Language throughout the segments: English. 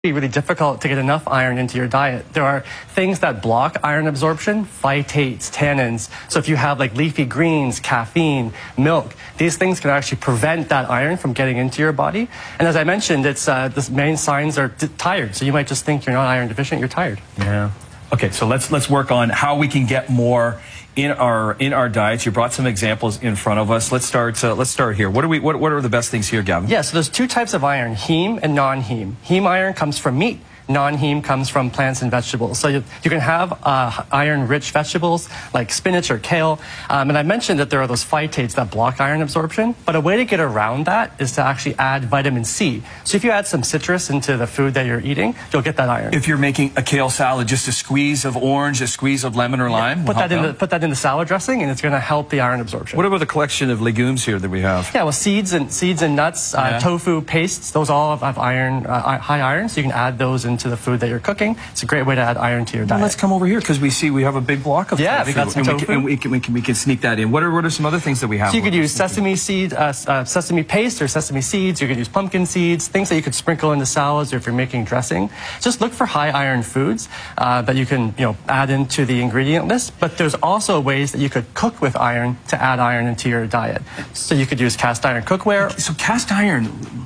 really difficult to get enough iron into your diet. There are things that block iron absorption, phytates, tannins. So if you have like leafy greens, caffeine, milk, these things can actually prevent that iron from getting into your body. And as I mentioned, it's the main signs are tired. So you might just think you're not iron deficient, you're tired. Yeah. Okay, so let's work on how we can get more in our diets. You brought some examples in front of us. Let's start here. What are the best things here, Gavin? Yeah, so there's two types of iron, heme and non-heme. Heme iron comes from meat. Non-heme comes from plants and vegetables. So you can have iron-rich vegetables like spinach or kale. And I mentioned that there are those phytates that block iron absorption. But a way to get around that is to actually add vitamin C. So if you add some citrus into the food that you're eating, you'll get that iron. If you're making a kale salad, just a squeeze of orange, a squeeze of lemon or lime? Put that in the salad dressing, and it's going to help the iron absorption. What about the collection of legumes here that we have? Yeah, well, seeds and nuts, tofu, pastes, those all have iron, high iron, so you can add those into the food that you're cooking. It's a great way to add iron to your diet. Well, let's come over here because we have a big block of tofu. We got some tofu. And we can sneak that in. What are some other things that we have? So you could use sesame seed, sesame paste or sesame seeds. You could use pumpkin seeds, things that you could sprinkle into salads or if you're making dressing. Just look for high iron foods that you can add into the ingredient list. But there's also ways that you could cook with iron to add iron into your diet. So you could use cast iron cookware. So cast iron,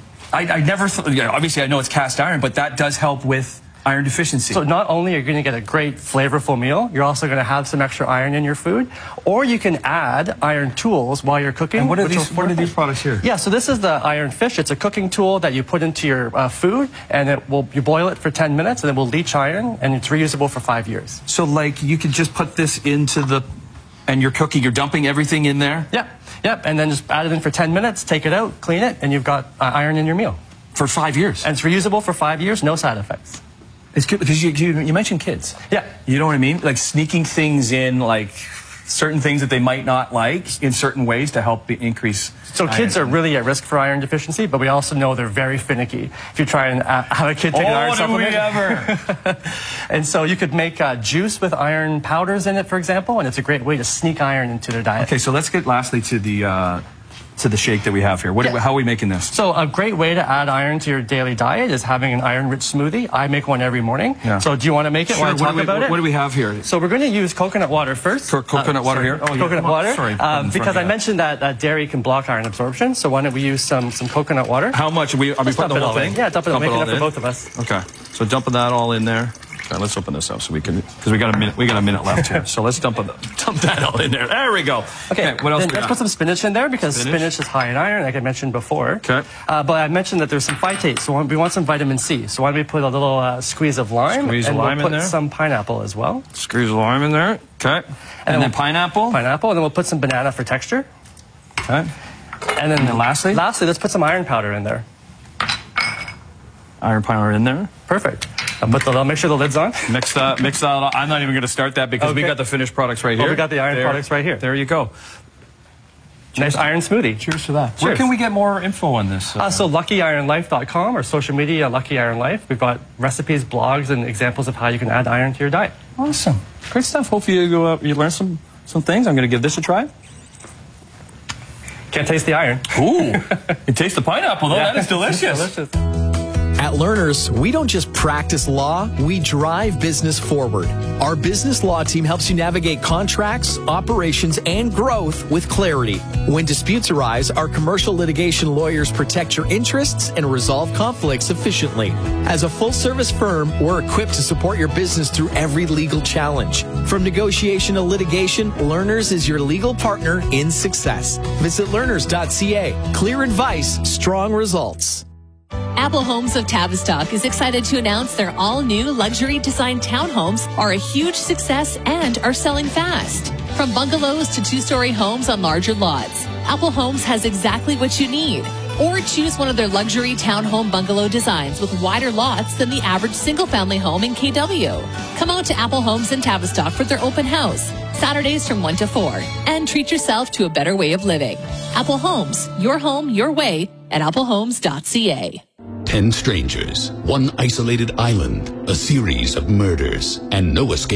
I never thought, obviously I know it's cast iron, but that does help with iron deficiency. So not only are you going to get a great flavorful meal, you're also going to have some extra iron in your food, or you can add iron tools while you're cooking. And what are these products here? Yeah, so this is the iron fish. It's a cooking tool that you put into your food, and you boil it for 10 minutes, and it will leach iron, and it's reusable for 5 years. So like you could just put this into and you're cooking, you're dumping everything in there? Yeah, yep, and then just add it in for 10 minutes, take it out, clean it, and you've got iron in your meal. For 5 years? And it's reusable for 5 years, no side effects. It's good because you mentioned kids. Yeah. You know what I mean? Like sneaking things in, like certain things that they might not like in certain ways to help increase. So kids are really at risk for iron deficiency, but we also know they're very finicky. If you try and have a kid take an iron supplement. Ever? And so you could make juice with iron powders in it, for example, and it's a great way to sneak iron into their diet. Okay, so let's get lastly to the shake that we have here. How are we making this? So a great way to add iron to your daily diet is having an iron-rich smoothie. I make one every morning. Yeah. So do you want to make it? Sure. Want to talk about it? What do we have here? So we're going to use coconut water first. Coconut water here? Oh, coconut water. Sorry. Because I mentioned that dairy can block iron absorption. So why don't we use some coconut water? How much? Are we putting the whole thing? Yeah, dump it all in. Make it up for both of us. Okay. So dumping that all in there. Okay, let's open this up so we can, because we got a minute left here. So let's dump that all in there. There we go. Okay, what else? Let's put some spinach in there because spinach is high in iron, like I mentioned before. Okay. But I mentioned that there's some phytates, so we want some vitamin C. So why don't we put a little squeeze of lime, and we'll put some pineapple as well. Squeeze of lime in there. Okay. And then pineapple. Pineapple, and then we'll put some banana for texture. Okay. And then lastly, let's put some iron powder in there. Iron powder in there. Perfect. I'll make sure the lid's on. Mix that. I'm not even going to start that because we got the finished products right here. We got the iron products right here. There you go. Nice iron smoothie. Cheers to that. Where can we get more info on this? So luckyironlife.com or social media Lucky Iron Life. We've got recipes, blogs, and examples of how you can add iron to your diet. Awesome. Great stuff. Hopefully you go out, you learn some things. I'm going to give this a try. Can't taste the iron. Ooh. You taste the pineapple, though. Yeah. That is delicious. It's delicious. At Learners, we don't just practice law, we drive business forward. Our business law team helps you navigate contracts, operations, and growth with clarity. When disputes arise, our commercial litigation lawyers protect your interests and resolve conflicts efficiently. As a full-service firm, we're equipped to support your business through every legal challenge. From negotiation to litigation, Learners is your legal partner in success. Visit learners.ca. Clear advice, strong results. Apple Homes of Tavistock is excited to announce their all-new luxury design townhomes are a huge success and are selling fast. From bungalows to two-story homes on larger lots, Apple Homes has exactly what you need. Or choose one of their luxury townhome bungalow designs with wider lots than the average single-family home in KW. Come out to Apple Homes in Tavistock for their open house, Saturdays from 1 to 4, and treat yourself to a better way of living. Apple Homes, your home, your way, at applehomes.ca. 10 strangers, one isolated island, a series of murders, and no escape.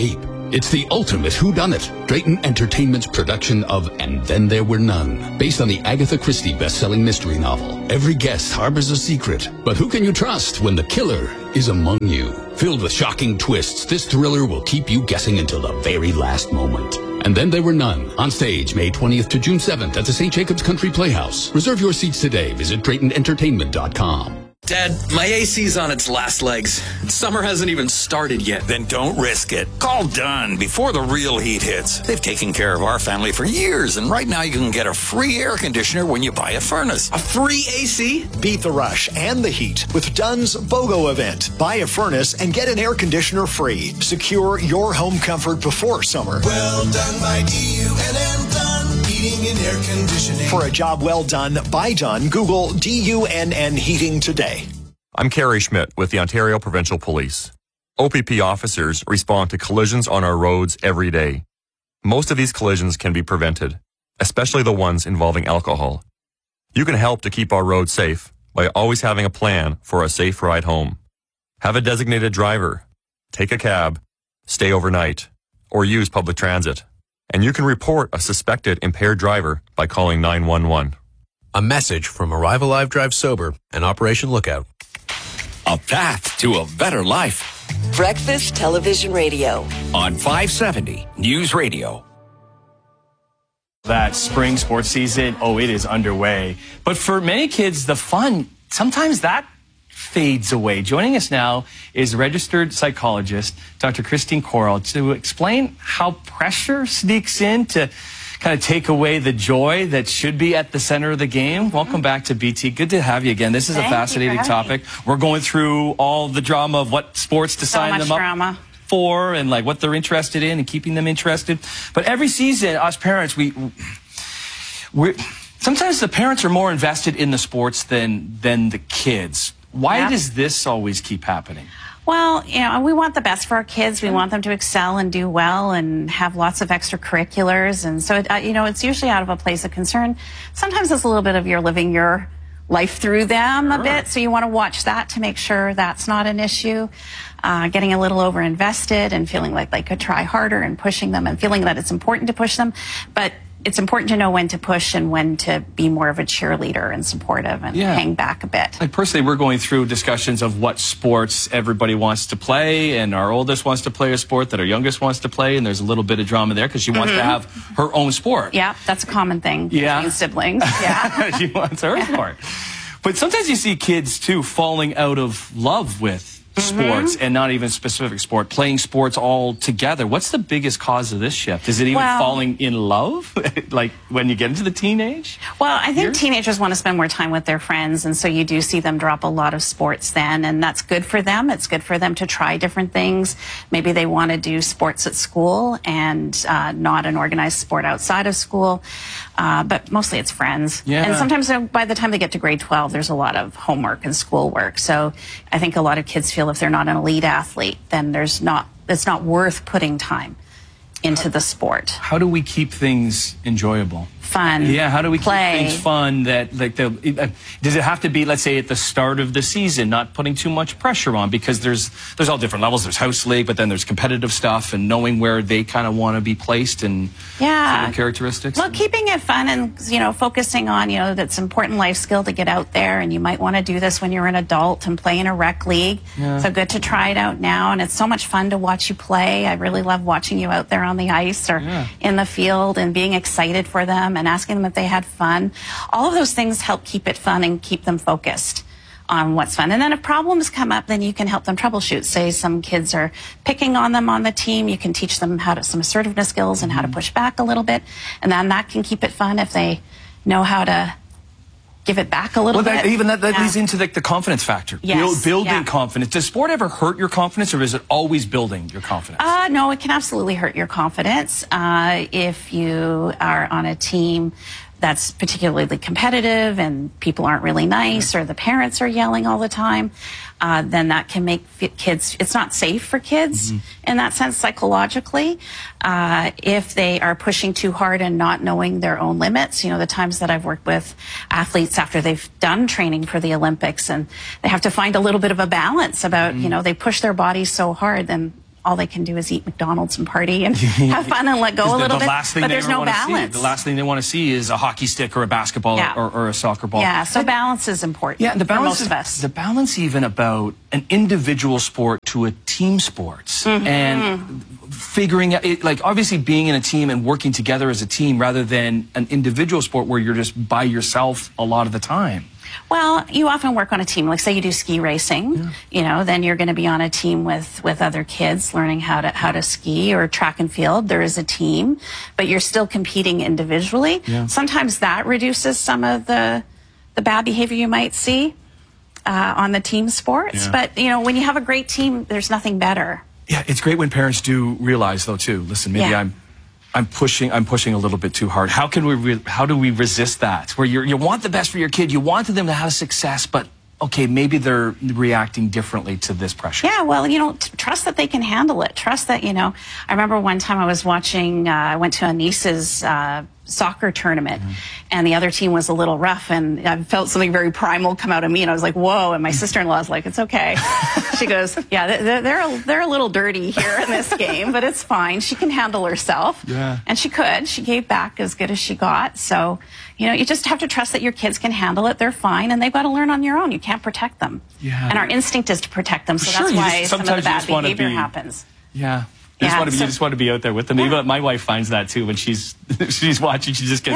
It's the ultimate whodunit. Drayton Entertainment's production of And Then There Were None, based on the Agatha Christie best-selling mystery novel. Every guest harbors a secret, but who can you trust when the killer is among you? Filled with shocking twists, this thriller will keep you guessing until the very last moment. And Then There Were None, on stage May 20th to June 7th at the St. Jacobs Country Playhouse. Reserve your seats today. Visit DraytonEntertainment.com. Dad, my AC's on its last legs. Summer hasn't even started yet. Then don't risk it. Call Dunn before the real heat hits. They've taken care of our family for years, and right now you can get a free air conditioner when you buy a furnace. A free AC? Beat the rush and the heat with Dunn's BOGO event. Buy a furnace and get an air conditioner free. Secure your home comfort before summer. Well done by DUNN Dunn Heating and Air Conditioning. For a job well done by Dunn, Google DUNN Heating today. I'm Kerry Schmidt with the Ontario Provincial Police. OPP officers respond to collisions on our roads every day. Most of these collisions can be prevented, especially the ones involving alcohol. You can help to keep our roads safe by always having a plan for a safe ride home. Have a designated driver, take a cab, stay overnight, or use public transit. And you can report a suspected impaired driver by calling 911. A message from Arrive Alive Drive Sober and Operation Lookout. A path to a better life. Breakfast Television Radio. On 570 News Radio. That spring sports season, it is underway. But for many kids, the fun, sometimes that fades away. Joining us now is registered psychologist, Dr. Christine Coral, to explain how pressure sneaks in to kind of take away the joy that should be at the center of the game. Welcome back to BT. Good to have you again. This is a fascinating topic. We're going through all the drama of what sports to sign them up for and like what they're interested in and keeping them interested. But every season, us parents, we're sometimes the parents are more invested in the sports than the kids. Why does this always keep happening? Well, we want the best for our kids. We want them to excel and do well and have lots of extracurriculars. And so, it's usually out of a place of concern. Sometimes it's a little bit of you're living your life through them a bit. So you want to watch that to make sure that's not an issue. Getting a little over invested and feeling like they could try harder and pushing them and feeling that it's important to push them. But it's important to know when to push and when to be more of a cheerleader and supportive and hang back a bit. Like personally, we're going through discussions of what sports everybody wants to play, and our oldest wants to play a sport that our youngest wants to play, and there's a little bit of drama there because she wants to have her own sport. Yeah, that's a common thing between siblings. Yeah. She wants her sport. But sometimes you see kids, too, falling out of love with sports and not even specific sport, playing sports all together. What's the biggest cause of this shift? Is it even falling in love, like when you get into the teenage? Well, I think teenagers want to spend more time with their friends, and so you do see them drop a lot of sports then, and that's good for them. It's good for them to try different things. Maybe they want to do sports at school and not an organized sport outside of school, but mostly it's friends. Yeah. And sometimes by the time they get to grade 12, there's a lot of homework and schoolwork. So I think a lot of kids feel if they're not an elite athlete, then it's not worth putting time into the sport. How do we keep things enjoyable? Fun. Yeah, how do we keep play. things fun? That does it have to be, let's say, at the start of the season, not putting too much pressure on? Because there's all different levels. There's house league, but then there's competitive stuff, and knowing where they kind of want to be placed and certain characteristics. Well, keeping it fun and focusing on that's an important life skill to get out there, and you might want to do this when you're an adult and play in a rec league. So good to try it out now, and it's so much fun to watch you play. I really love watching you out there on the ice or in the field and being excited for them and asking them if they had fun. All of those things help keep it fun and keep them focused on what's fun. And then if problems come up, then you can help them troubleshoot. Say some kids are picking on them on the team, you can teach them some assertiveness skills and how to push back a little bit. And then that can keep it fun if they know how to give it back a little bit. That leads into the confidence factor. Yes. Building confidence. Does sport ever hurt your confidence, or is it always building your confidence? No, it can absolutely hurt your confidence. If you are on a team that's particularly competitive and people aren't really nice or the parents are yelling all the time, then that can make kids, it's not safe for kids in that sense psychologically. If they are pushing too hard and not knowing their own limits, the times that I've worked with athletes after they've done training for the Olympics and they have to find a little bit of a balance about, they push their bodies so hard, then all they can do is eat McDonald's and party and have fun and let go a little bit. But there's no balance. The last thing they want to see is a hockey stick or a basketball or a soccer ball. Yeah, so balance is important the balance for most of us. The balance even about an individual sport to a team sports and figuring out, like obviously being in a team and working together as a team rather than an individual sport where you're just by yourself a lot of the time. Well, you often work on a team. Like say you do ski racing, you know, then you're going to be on a team with other kids learning how to ski, or track and field. There is a team, but you're still competing individually. Sometimes that reduces some of the bad behavior you might see on the team sports. But, you know, when you have a great team, there's nothing better. Yeah, it's great when parents do realize, though, too. Listen, maybe I'm pushing a little bit too hard. How do we resist that? Where you want the best for your kid, you want them to have success, but okay, maybe they're reacting differently to this pressure. Yeah, well, you know, trust that they can handle it. Trust that, you know, I remember one time I was watching, I went to a niece's soccer tournament, and the other team was a little rough, and I felt something very primal come out of me, and I was like, whoa, and my sister-in-law's like, it's okay. She goes, yeah, they're a little dirty here in this game, but it's fine. She can handle herself. And she could. She gave back as good as she got. So, you know, you just have to trust that your kids can handle it. They're fine, and they've got to learn on their own. You can't protect them. And our instinct is to protect them, so that's why some of the bad behavior happens. You just want to be out there with them. Even my wife finds that too when she's watching. She just gets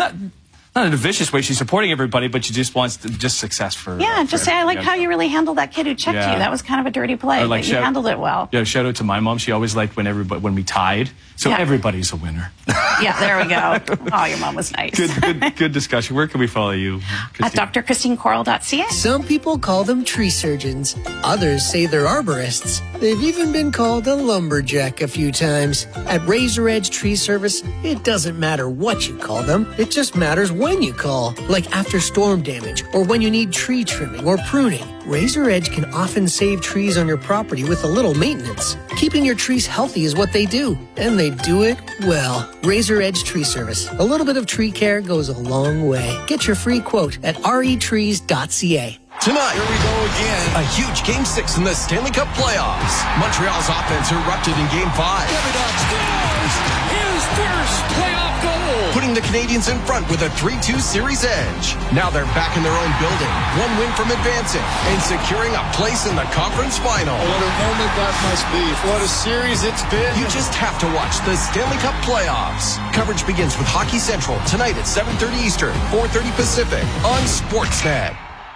not in a vicious way. She's supporting everybody, but she just wants success for. Just say, I like how you really handled that kid who checked you. That was kind of a dirty play, but you handled it well. Yeah, shout out to my mom. She always liked when we tied. So everybody's a winner. There we go. Oh, your mom was nice. Good discussion. Where can we follow you, Christine? At drchristinecoral.ca. Some people call them tree surgeons. Others say they're arborists. They've even been called a lumberjack a few times. At Razor Edge Tree Service, it doesn't matter what you call them. It just matters when you call, like after storm damage or when you need tree trimming or pruning. Razor Edge can often save trees on your property with a little maintenance. Keeping your trees healthy is what they do, and they do it well. Razor Edge Tree Service. A little bit of tree care goes a long way. Get your free quote at retrees.ca. Tonight, here we go again. A huge Game 6 in the Stanley Cup playoffs. Montreal's offense erupted in Game 5. Davidoff scores his first playoff goal, putting the Canadiens in front with a 3-2 series edge. Now they're back in their own building, one win from advancing and securing a place in the conference final. What a moment that must be. What a series it's been. You just have to watch the Stanley Cup playoffs. Coverage begins with Hockey Central tonight at 7:30 Eastern, 4:30 Pacific on Sportsnet.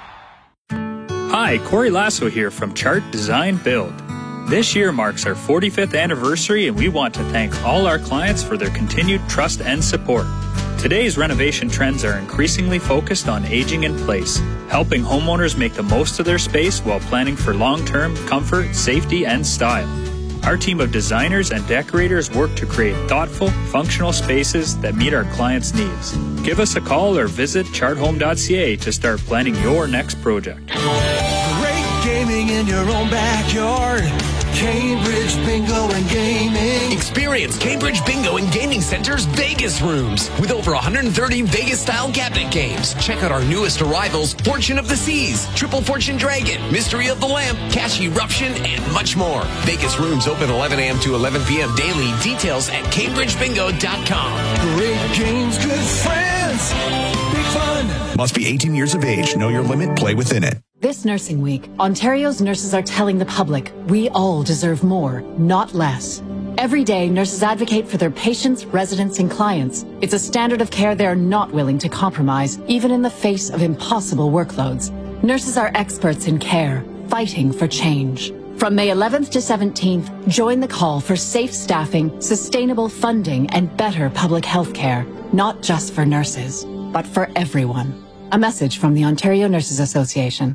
Hi, Corey Lasso here from Chart Design Build. This year marks our 45th anniversary, and we want to thank all our clients for their continued trust and support. Today's renovation trends are increasingly focused on aging in place, helping homeowners make the most of their space while planning for long-term comfort, safety, and style. Our team of designers and decorators work to create thoughtful, functional spaces that meet our clients' needs. Give us a call or visit charthome.ca to start planning your next project. Great gaming in your own backyard. Cambridge Bingo and Gaming. Experience Cambridge Bingo and Gaming Center's Vegas rooms with over 130 Vegas-style cabinet games. Check out our newest arrivals, Fortune of the Seas, Triple Fortune Dragon, Mystery of the Lamp, Cash Eruption, and much more. Vegas rooms open 11 a.m. to 11 p.m. daily. Details at CambridgeBingo.com. Great games, good friends, big fun. Must be 18 years of age. Know your limit. Play within it. This Nursing Week, Ontario's nurses are telling the public we all deserve more, not less. Every day, nurses advocate for their patients, residents, and clients. It's a standard of care they're not willing to compromise, even in the face of impossible workloads. Nurses are experts in care, fighting for change. From May 11th to 17th, join the call for safe staffing, sustainable funding, and better public health care, not just for nurses, but for everyone. A message from the Ontario Nurses Association.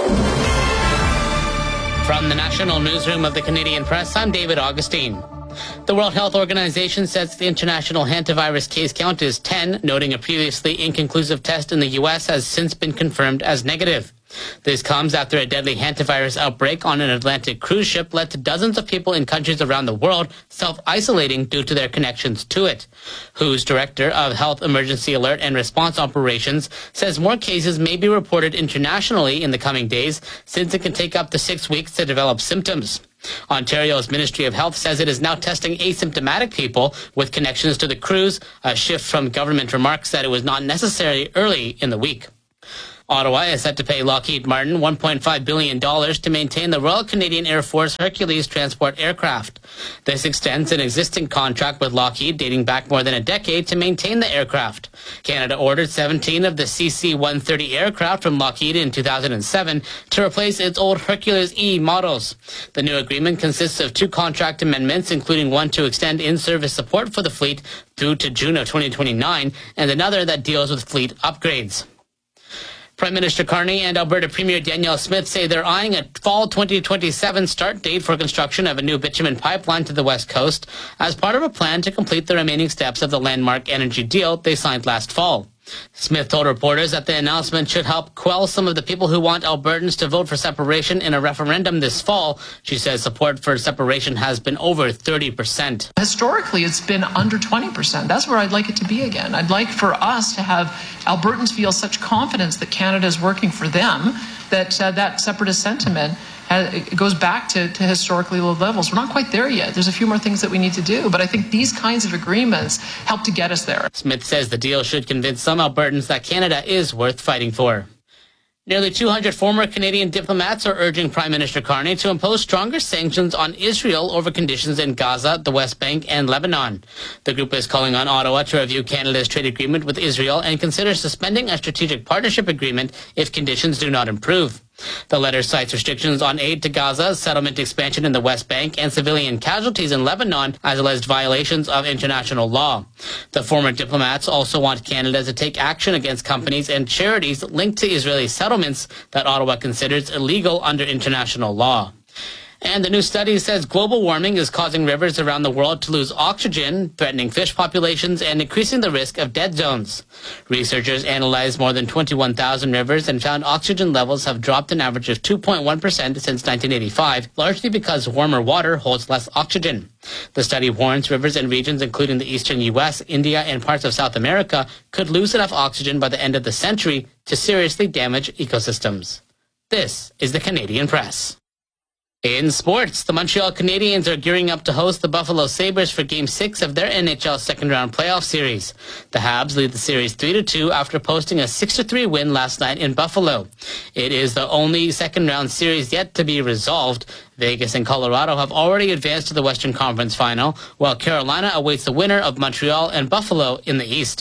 From the National Newsroom of the Canadian Press, I'm David Augustine. The World Health Organization says the international hantavirus case count is 10, noting a previously inconclusive test in the U.S. has since been confirmed as negative. This comes after a deadly hantavirus outbreak on an Atlantic cruise ship led to dozens of people in countries around the world self-isolating due to their connections to it. WHO's Director of Health Emergency Alert and Response Operations says more cases may be reported internationally in the coming days, since it can take up to 6 weeks to develop symptoms. Ontario's Ministry of Health says it is now testing asymptomatic people with connections to the cruise, a shift from government remarks that it was not necessary early in the week. Ottawa is set to pay Lockheed Martin $1.5 billion to maintain the Royal Canadian Air Force Hercules transport aircraft. This extends an existing contract with Lockheed dating back more than a decade to maintain the aircraft. Canada ordered 17 of the CC-130 aircraft from Lockheed in 2007 to replace its old Hercules E models. The new agreement consists of 2 contract amendments, including one to extend in-service support for the fleet through to June of 2029, and another that deals with fleet upgrades. Prime Minister Carney and Alberta Premier Danielle Smith say they're eyeing a fall 2027 start date for construction of a new bitumen pipeline to the West Coast as part of a plan to complete the remaining steps of the landmark energy deal they signed last fall. Smith told reporters that the announcement should help quell some of the people who want Albertans to vote for separation in a referendum this fall. She says support for separation has been over 30%. Historically, it's been under 20%. That's where I'd like it to be again. I'd like for us to have Albertans feel such confidence that Canada is working for them that that separatist sentiment it goes back to historically low levels. We're not quite there yet. There's a few more things that we need to do, but I think these kinds of agreements help to get us there. Smith says the deal should convince some Albertans that Canada is worth fighting for. Nearly 200 former Canadian diplomats are urging Prime Minister Carney to impose stronger sanctions on Israel over conditions in Gaza, the West Bank, and Lebanon. The group is calling on Ottawa to review Canada's trade agreement with Israel and consider suspending a strategic partnership agreement if conditions do not improve. The letter cites restrictions on aid to Gaza, settlement expansion in the West Bank, and civilian casualties in Lebanon as alleged violations of international law. The former diplomats also want Canada to take action against companies and charities linked to Israeli settlements that Ottawa considers illegal under international law. And the new study says global warming is causing rivers around the world to lose oxygen, threatening fish populations and increasing the risk of dead zones. Researchers analyzed more than 21,000 rivers and found oxygen levels have dropped an average of 2.1% since 1985, largely because warmer water holds less oxygen. The study warns rivers and regions including the eastern U.S., India, and parts of South America could lose enough oxygen by the end of the century to seriously damage ecosystems. This is the Canadian Press. In sports, the Montreal Canadiens are gearing up to host the Buffalo Sabres for Game 6 of their NHL second-round playoff series. The Habs lead the series 3-2 after posting a 6-3 win last night in Buffalo. It is the only second-round series yet to be resolved. Vegas and Colorado have already advanced to the Western Conference Final, while Carolina awaits the winner of Montreal and Buffalo in the East.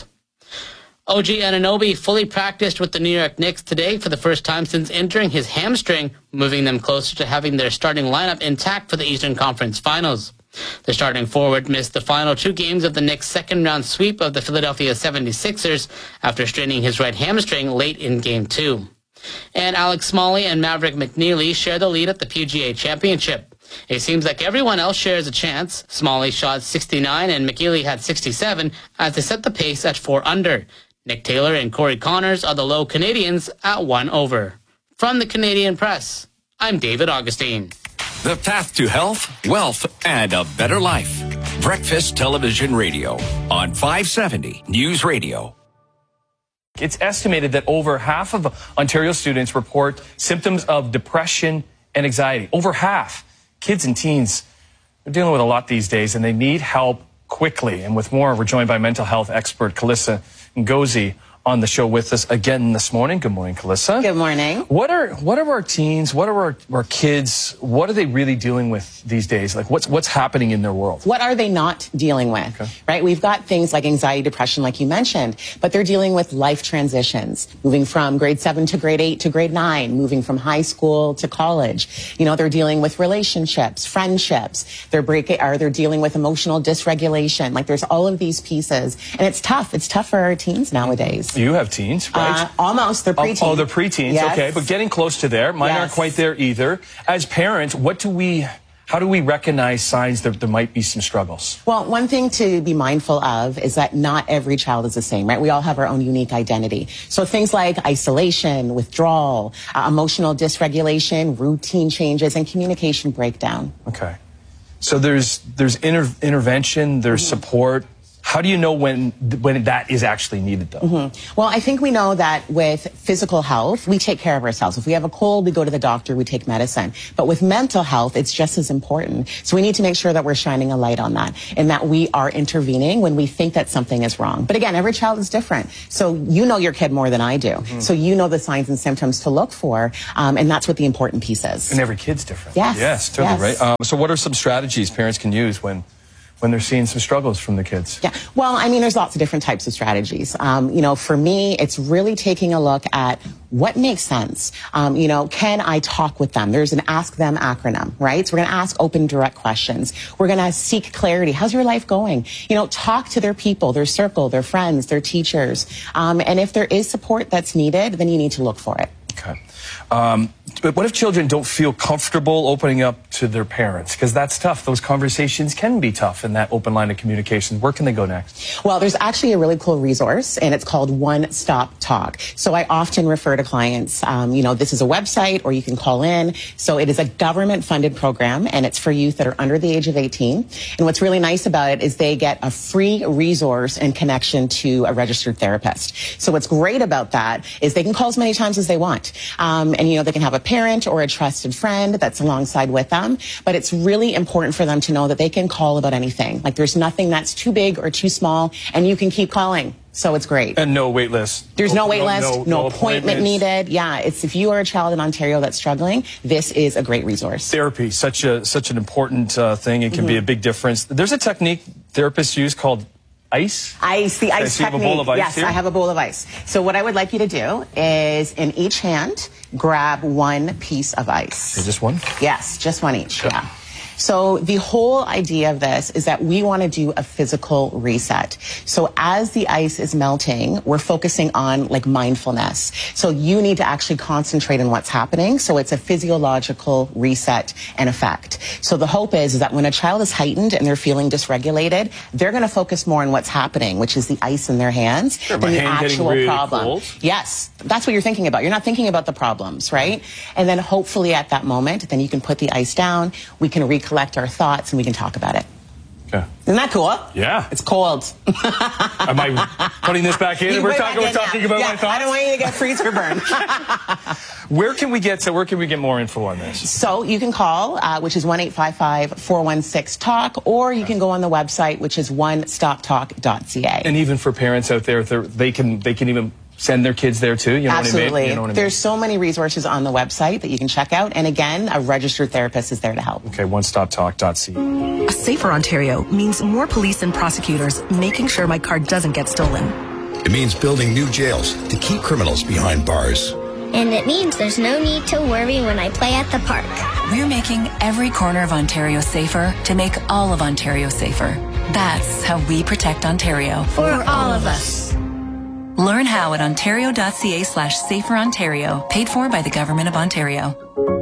OG Anunoby fully practiced with the New York Knicks today for the first time since injuring his hamstring, moving them closer to having their starting lineup intact for the Eastern Conference Finals. The starting forward missed the final 2 games of the Knicks' second-round sweep of the Philadelphia 76ers after straining his right hamstring late in Game 2. And Alex Smalley and Maverick McNeely share the lead at the PGA Championship. It seems like everyone else shares a chance. Smalley shot 69 and McNeely had 67 as they set the pace at 4 under. Nick Taylor and Corey Connors are the low Canadians at 1 over. From the Canadian Press, I'm David Augustine. The path to health, wealth, and a better life. Breakfast Television Radio on 570 News Radio. It's estimated that over half of Ontario students report symptoms of depression and anxiety. Over half. Kids and teens are dealing with a lot these days, and they need help quickly. And with more, we're joined by mental health expert Calissa Ngozi on the show with us again this morning. Good morning, Calissa. Good morning. What are our teens, what are our kids, what are they really dealing with these days? Like what's happening in their world? What are they not dealing with? Okay. Right? We've got things like anxiety, depression, like you mentioned, but they're dealing with life transitions, moving from grade 7 to grade 8 to grade 9, moving from high school to college. You know, they're dealing with relationships, friendships. They're dealing with emotional dysregulation. Like there's all of these pieces, and it's tough. It's tough for our teens nowadays. You have teens, right? Almost. They're preteens. Oh, they're preteens. Yes. Okay, but getting close to there. Mine aren't quite there either. As parents, how do we recognize signs that there might be some struggles? Well, one thing to be mindful of is that not every child is the same, right? We all have our own unique identity. So things like isolation, withdrawal, emotional dysregulation, routine changes, and communication breakdown. Okay. So there's intervention, there's support. How do you know when that is actually needed, though? Well, I think we know that with physical health, we take care of ourselves. If we have a cold, we go to the doctor, we take medicine. But with mental health, it's just as important. So we need to make sure that we're shining a light on that and that we are intervening when we think that something is wrong. But again, every child is different. So you know your kid more than I do. So you know the signs and symptoms to look for, and that's what the important piece is. And every kid's different. Yes. Yes, totally right. So what are some strategies parents can use when they're seeing some struggles from the kids? Yeah, well, I mean, there's lots of different types of strategies. You know, for me, it's really taking a look at what makes sense. You know, can I talk with them? There's an Ask Them acronym, right? So we're going to ask open, direct questions. We're going to seek clarity. How's your life going? You know, talk to their people, their circle, their friends, their teachers. And if there is support that's needed, then you need to look for it. Okay. But what if children don't feel comfortable opening up to their parents? Because that's tough. Those conversations can be tough in that open line of communication. Where can they go next? Well, there's actually a really cool resource, and it's called One Stop Talk. So I often refer to clients, you know, this is a website, or you can call in. So it is a government-funded program, and it's for youth that are under the age of 18. And what's really nice about it is they get a free resource and connection to a registered therapist. So what's great about that is they can call as many times as they want. And, you know, they can have a parent or a trusted friend that's alongside with them. But it's really important for them to know that they can call about anything. Like, there's nothing that's too big or too small, and you can keep calling. So it's great. And no wait list. There's no wait list, no appointment needed. Yeah, it's if you are a child in Ontario that's struggling, this is a great resource. Therapy, such an important thing. It can be a big difference. There's a technique therapists use called ice? Ice, the ice technique. You have a bowl of ice yes, here? I have a bowl of ice. So what I would like you to do is, in each hand, grab one piece of ice. Just one? Yes, just one each, yeah. So the whole idea of this is that we want to do a physical reset. So as the ice is melting, we're focusing on like mindfulness. So you need to actually concentrate on what's happening. So it's a physiological reset and effect. So the hope is that when a child is heightened and they're feeling dysregulated, they're going to focus more on what's happening, which is the ice in their hands, sure, than the actual really problem. Cold. Yes, that's what you're thinking about. You're not thinking about the problems, right? And then hopefully at that moment, then you can put the ice down, we can recollect our thoughts, and we can talk about it. Okay. Isn't that cool? Yeah. It's cold. Am I putting this back in? We're talking about my thoughts? I don't want you to get freezer burn. Where can we get more info on this? So you can call, which is 1-855-416-TALK, or you can go on the website, which is onestoptalk.ca. And even for parents out there, they can even send their kids there too. You know Absolutely. What I mean? You know what I mean? There's so many resources on the website that you can check out. And again, a registered therapist is there to help. Okay, onestoptalk.ca. A safer Ontario means more police and prosecutors making sure my car doesn't get stolen. It means building new jails to keep criminals behind bars. And it means there's no need to worry when I play at the park. We're making every corner of Ontario safer to make all of Ontario safer. That's how we protect Ontario. For all of us. Learn how at ontario.ca/saferontario, paid for by the Government of Ontario.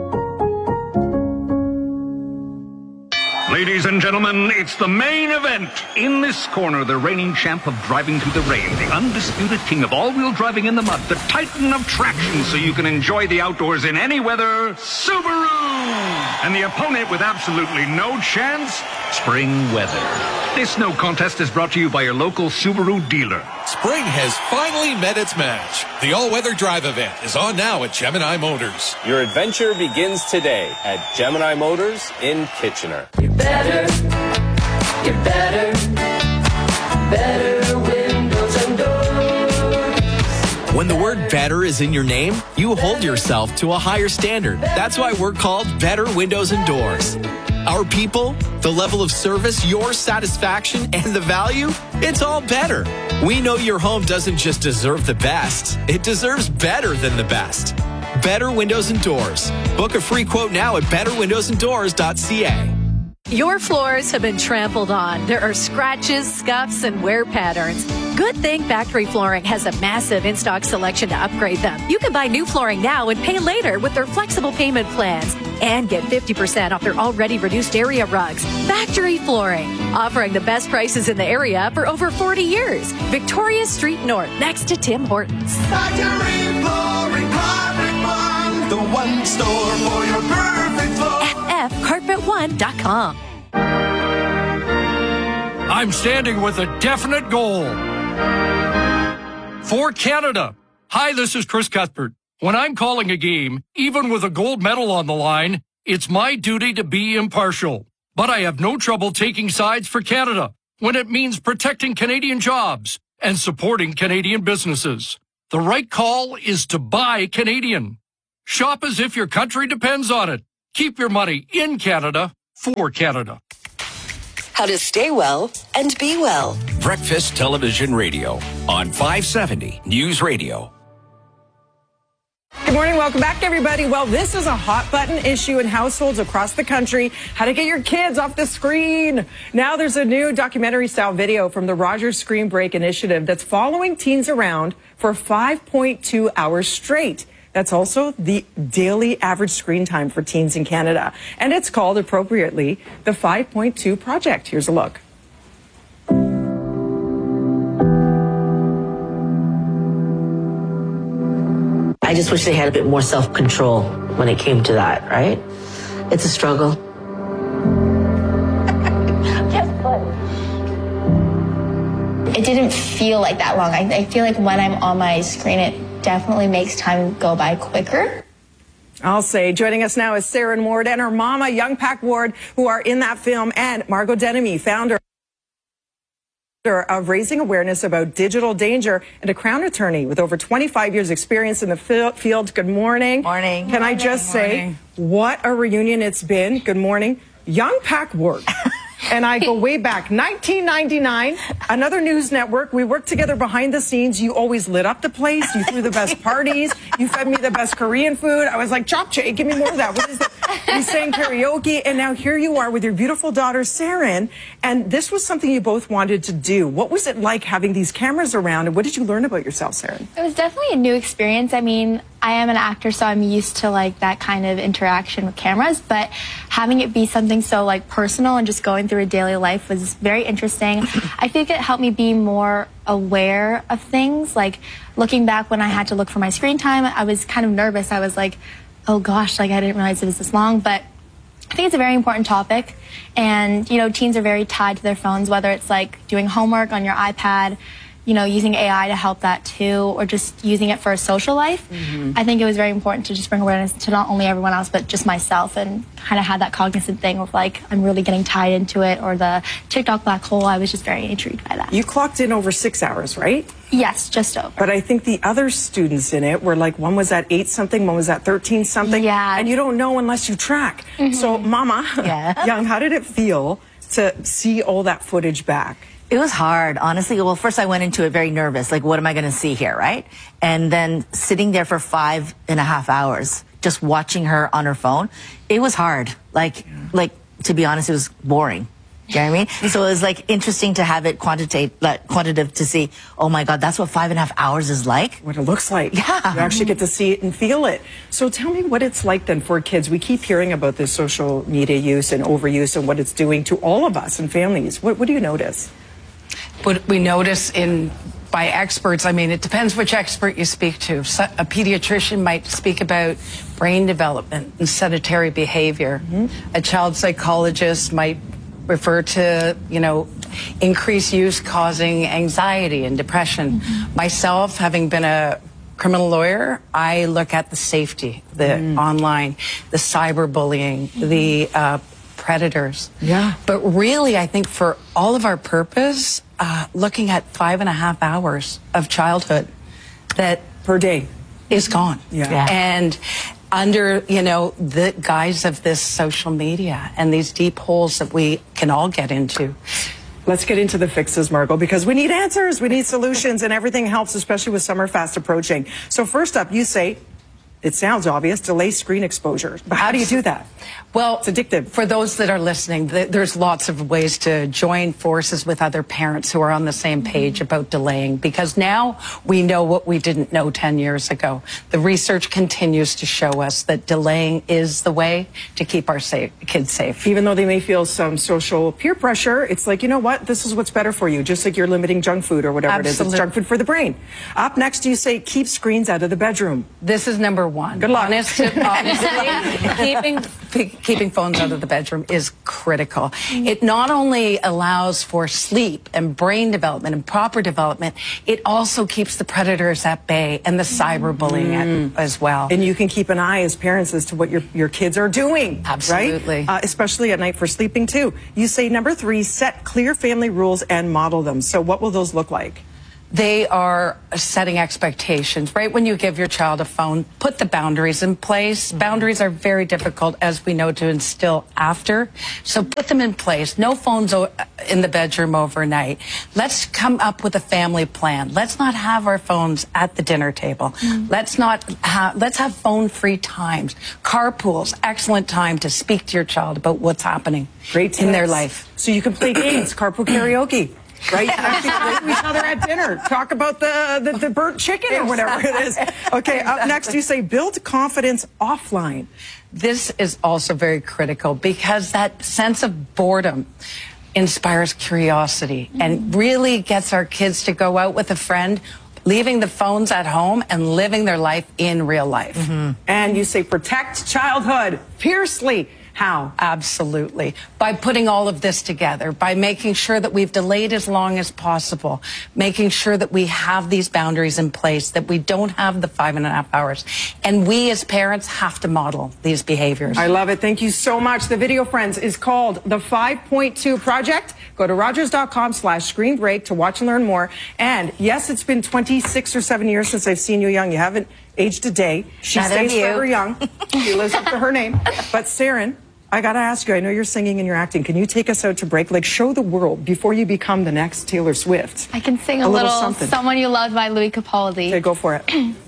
Ladies and gentlemen, it's the main event. In this corner, the reigning champ of driving through the rain, the undisputed king of all-wheel driving in the mud, the titan of traction so you can enjoy the outdoors in any weather, Subaru! And the opponent with absolutely no chance, Spring Weather. This no contest is brought to you by your local Subaru dealer. Spring has finally met its match. The all-weather drive event is on now at Gemini Motors. Your adventure begins today at Gemini Motors in Kitchener. Better windows and doors. When the word better is in your name, you hold yourself to a higher standard. That's why we're called Better Windows and Doors. Our people, the level of service, your satisfaction, and the value, it's all better. We know your home doesn't just deserve the best, it deserves better than the best. Better Windows and Doors. Book a free quote now at betterwindowsanddoors.ca. Your floors have been trampled on. There are scratches, scuffs, and wear patterns. Good thing Factory Flooring has a massive in-stock selection to upgrade them. You can buy new flooring now and pay later with their flexible payment plans and get 50% off their already reduced area rugs. Factory Flooring, offering the best prices in the area for over 40 years. Victoria Street North, next to Tim Hortons. Factory Flooring, Carpet One, the one store for your perfect floor. FFcarpet1.com. I'm standing with a definite goal. For Canada. Hi, this is Chris Cuthbert. When I'm calling a game, even with a gold medal on the line, it's my duty to be impartial. But I have no trouble taking sides for Canada when it means protecting Canadian jobs and supporting Canadian businesses. The right call is to buy Canadian. Shop as if your country depends on it. Keep your money in Canada for Canada. How to stay well and be well. Breakfast Television Radio on 570 News Radio. Good morning. Welcome back, everybody. Well, this is a hot button issue in households across the country. How to get your kids off the screen. Now there's a new documentary style video from the Rogers Screen Break Initiative that's following teens around for 5.2 hours straight. That's also the daily average screen time for teens in Canada. And it's called, appropriately, the 5.2 Project. Here's a look. I just wish they had a bit more self-control when it came to that, right? It's a struggle. It didn't feel like that long. I feel like when I'm on my screen, it definitely makes time go by quicker. I'll say. Joining us now is Saren Ward and her mama, Young Pack Ward, who are in that film, and Margot Denemy, founder of raising awareness about digital danger and a Crown attorney with over 25 years experience in the field. Good morning. Morning. Can I just say, what a reunion it's been. Good morning. Young Pack Ward. And I go way back, 1999, another news network. We worked together behind the scenes. You always lit up the place. You threw the best parties. You fed me the best Korean food. I was like, japchae, give me more of that. What is that? We sang karaoke. And now here you are with your beautiful daughter, Saren. And this was something you both wanted to do. What was it like having these cameras around? And what did you learn about yourself, Saren? It was definitely a new experience. I mean, I am an actor, so I'm used to like that kind of interaction with cameras, but having it be something so like personal and just going through a daily life was very interesting. I think it helped me be more aware of things. Like looking back when I had to look for my screen time, I was kind of nervous. I was like, oh gosh, like I didn't realize it was this long, but I think it's a very important topic. And, you know, teens are very tied to their phones, whether it's like doing homework on your iPad, you know, using AI to help that too, or just using it for a social life. I think it was very important to just bring awareness to not only everyone else, but just myself, and kind of had that cognizant thing of like, I'm really getting tied into it, or the TikTok black hole. I was just very intrigued by that. You clocked in over 6 hours, right? Yes, just over. But I think the other students in it were like, one was at 8 something, one was at 13 something. Yeah. And you don't know unless you track. So, Mama, Young, how did it feel to see all that footage back? It was hard, honestly. Well, first I went into it very nervous. Like, what am I going to see here, right? And then sitting there for 5.5 hours, just watching her on her phone, it was hard. Like, to be honest, it was boring. You know what I mean? So it was like interesting to have it quantitative to see, oh my God, that's what 5.5 hours is like? What it looks like. Yeah. You actually get to see it and feel it. So tell me what it's like then for kids. We keep hearing about this social media use and overuse and what it's doing to all of us and families. What do you notice? What we notice by experts, I mean, it depends which expert you speak to. A pediatrician might speak about brain development and sedentary behavior. A child psychologist might refer to, you know, increased use causing anxiety and depression. Myself, having been a criminal lawyer, I look at the safety, the online, the cyberbullying, the predators. Yeah. But really, I think for all of our purpose, looking at 5.5 hours of childhood that per day is gone. Yeah. And under, you know, the guise of this social media and these deep holes that we can all get into. Let's get into the fixes, Margot, because we need answers, we need solutions, and everything helps, especially with summer fast approaching. So first up, you say, it sounds obvious, delay screen exposure. But how do you do that? Well, it's addictive. For those that are listening, there's lots of ways to join forces with other parents who are on the same page about delaying, because now we know what we didn't know 10 years ago. The research continues to show us that delaying is the way to keep our kids safe. Even though they may feel some social peer pressure, it's like, you know what, this is what's better for you, just like you're limiting junk food or whatever it is. It's junk food for the brain. Up next, you say keep screens out of the bedroom. This is number one. Good luck. Honestly, keeping phones out of the bedroom is critical. It not only allows for sleep and brain development and proper development, it also keeps the predators at bay and the cyberbullying as well. And you can keep an eye as parents as to what your kids are doing. Absolutely. Right? Especially at night for sleeping too. You say number 3, set clear family rules and model them. So what will those look like? They are setting expectations. Right when you give your child a phone, put the boundaries in place. Boundaries are very difficult, as we know, to instill after. So put them in place. No phones in the bedroom overnight. Let's come up with a family plan. Let's not have our phones at the dinner table. Let's have phone-free times. Carpools, excellent time to speak to your child about what's happening in their life. So you can play games, carpool karaoke. Right? You can actually play with each other at dinner. Talk about the burnt chicken or whatever it is. Okay, up next you say build confidence offline. This is also very critical because that sense of boredom inspires curiosity and really gets our kids to go out with a friend, leaving the phones at home and living their life in real life. And you say protect childhood fiercely. How? Absolutely. By putting all of this together, by making sure that we've delayed as long as possible, making sure that we have these boundaries in place, that we don't have the 5.5 hours. And we as parents have to model these behaviors. I love it. Thank you so much. The video, friends, is called The 5.2 Project. Go to Rogers.com/screen break to watch and learn more. And yes, it's been 26 or 7 years since I've seen you young. You haven't aged a day. She stays forever young. She lives up to her name. But Saren, I got to ask you, I know you're singing and you're acting. Can you take us out to break? Like, show the world before you become the next Taylor Swift. I can sing a little something. Someone You Loved by Louis Capaldi. Okay, go for it.